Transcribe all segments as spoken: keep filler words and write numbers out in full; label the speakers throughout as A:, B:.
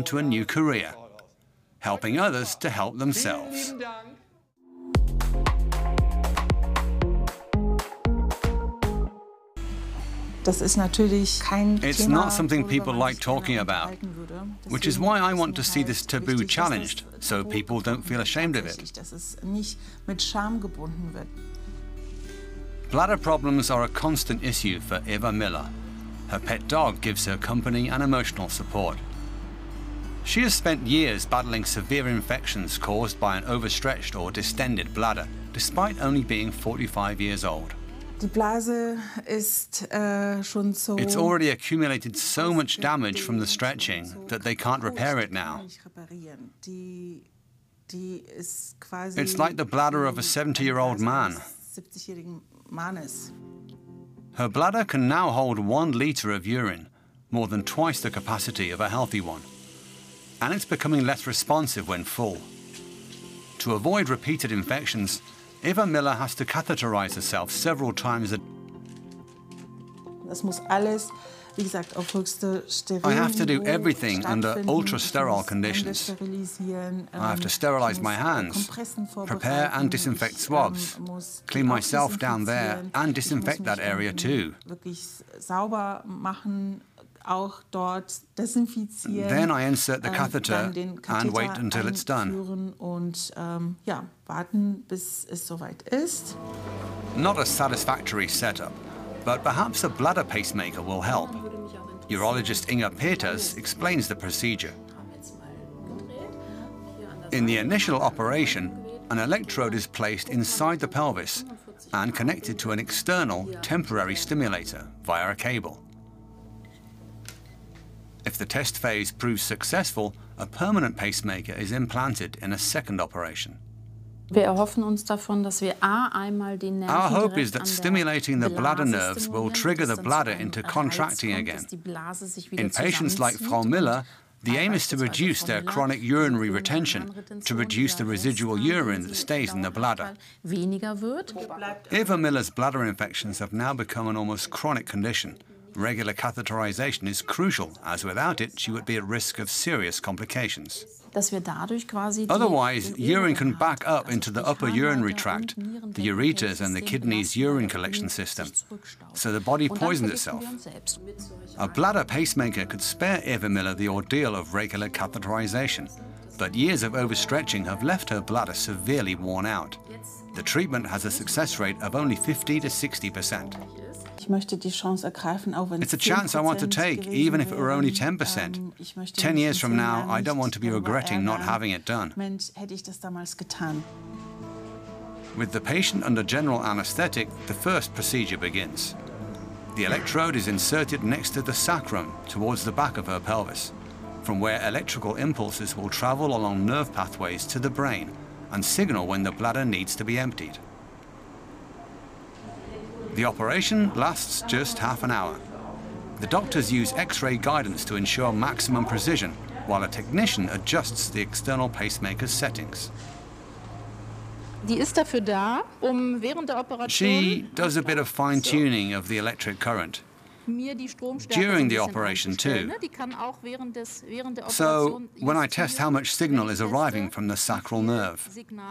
A: transition to a new career, helping others to help themselves. It's not something people like talking about, which is why I want to see this taboo challenged, so people don't feel ashamed of it. Bladder problems are a constant issue for Eva Miller. Her pet dog gives her company and emotional support. She has spent years battling severe infections caused by an overstretched or distended bladder, despite only being forty-five years old. It's already accumulated so much damage from the stretching that they can't repair it now. It's like the bladder of a seventy-year-old man. Her bladder can now hold one litre of urine, more than twice the capacity of a healthy one. And it's becoming less responsive when full. To avoid repeated infections, Eva Miller has to catheterize herself several times a day. I have to do everything under ultra-sterile conditions. I have to sterilize my hands, prepare and disinfect swabs, clean myself down there and disinfect that area too. Then I insert the catheter and wait until it's done. Not a satisfactory setup, but perhaps a bladder pacemaker will help. Urologist Inga Peters explains the procedure. In the initial operation, an electrode is placed inside the pelvis and connected to an external, temporary stimulator via a cable. If the test phase proves successful, a permanent pacemaker is implanted in a second operation. Our hope is that stimulating the bladder nerves will trigger the bladder into contracting again. In patients like Frau Miller, the aim is to reduce their chronic urinary retention, to reduce the residual urine that stays in the bladder. Eva Miller's bladder infections have now become an almost chronic condition. Regular catheterization is crucial, as without it, she would be at risk of serious complications. Otherwise, urine can back up into the upper urinary tract, the ureters and the kidneys' urine collection system, so the body poisons itself. A bladder pacemaker could spare Eva Miller the ordeal of regular catheterization, but years of overstretching have left her bladder severely worn out. The treatment has a success rate of only fifty to sixty percent. It's a chance I want to take, even if it were only ten percent. Ten years from now, I don't want to be regretting not having it done. With the patient under general anesthetic, the first procedure begins. The electrode is inserted next to the sacrum, towards the back of her pelvis, from where electrical impulses will travel along nerve pathways to the brain and signal when the bladder needs to be emptied. The operation lasts just half an hour. The doctors use X-ray guidance to ensure maximum precision, while a technician adjusts the external pacemaker's settings. She does a bit of fine-tuning of the electric current during the operation too. So when I test how much signal is arriving from the sacral nerve.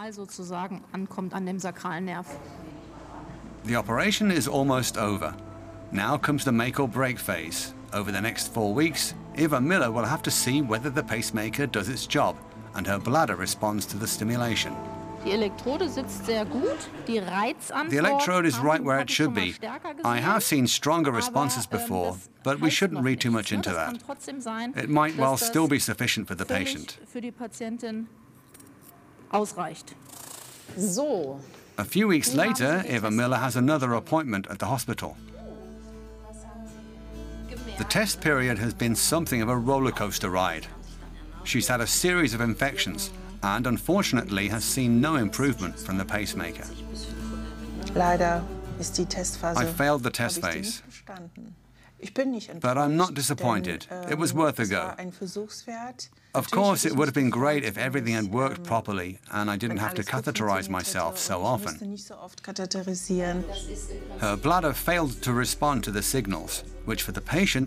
A: The operation is almost over. Now comes the make or break phase. Over the next four weeks, Eva Miller will have to see whether the pacemaker does its job and her bladder responds to the stimulation. The electrode is right where it should be. I have seen stronger responses before, but we shouldn't read too much into that. It might well still be sufficient for the patient. A few weeks later, Eva Miller has another appointment at the hospital. The test period has been something of a roller coaster ride. She's had a series of infections and unfortunately has seen no improvement from the pacemaker. I failed the test phase. But I'm not disappointed. It was worth a go. Of course, it would have been great if everything had worked properly and I didn't have to catheterize myself so often. Her bladder failed to respond to the signals, which for the patient